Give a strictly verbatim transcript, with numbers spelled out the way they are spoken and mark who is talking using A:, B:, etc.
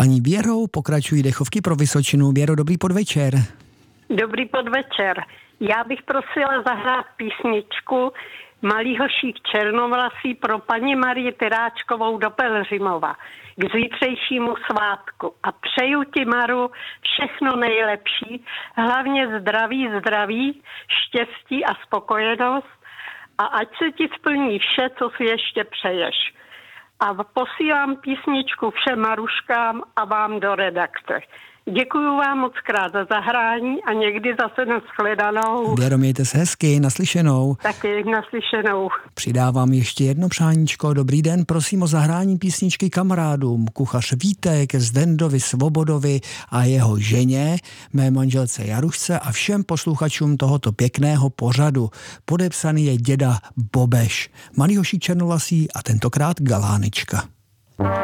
A: paní Věrou pokračují dechovky pro Vysočinu. Věro, dobrý podvečer.
B: Dobrý podvečer. Já bych prosila zahrát písničku Malý hošík černovlasý pro paní Marii Tyráčkovou do Pelhřimova k zítřejšímu svátku. A přeju ti, Maru, všechno nejlepší, hlavně zdraví, zdraví, štěstí a spokojenost a ať se ti splní vše, co si ještě přeješ. A posílám písničku všem Maruškám a vám do redakce. Děkuju vám moc krát za zahrání a někdy zase nashledanou.
A: Věro, mějte se hezky, naslyšenou.
B: Taky naslyšenou.
A: Přidávám ještě jedno přáníčko. Dobrý den, prosím o zahrání písničky kamarádům. Kuchař Vítek, Zdendovi Svobodovi a jeho ženě, mé manželce Jarušce a všem posluchačům tohoto pěkného pořadu. Podepsaný je děda Bobeš. Malý hošík černovlasý a tentokrát Galánička.